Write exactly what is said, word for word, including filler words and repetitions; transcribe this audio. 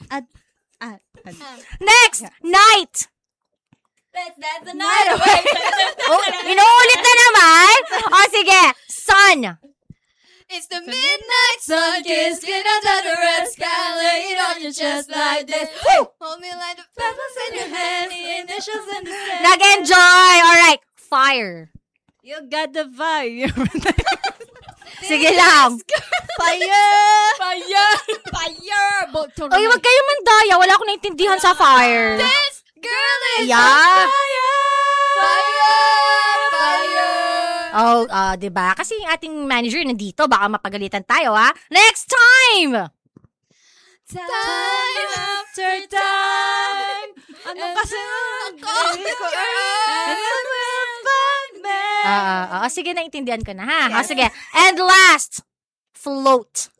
At, at, at. Next, yeah. Night. Let's dance the night away. Oh, inuulit na naman. O, oh, sige. Sun. It's the midnight sun kissing under the red sky, laying on your chest like this. Woo! Hold me like the pebbles in your hand, the initials in the sand. Nag-enjoy. Alright. Fire. You got the fire. Sige lang. Fire! Fire! Fire! Ay, wag kayo mandaya. Wala akong naintindihan sa fire. This girl is yeah. on fire! Fire! Fire! Oh, uh, diba? Kasi yung ating manager nandito, baka mapagalitan tayo, ha? Next time! Time after time. Ano kasi ako? And we'll find me. Uh, uh, uh, sige, naintindihan ko na, ha? Yeah. Oh, sige. And last, float.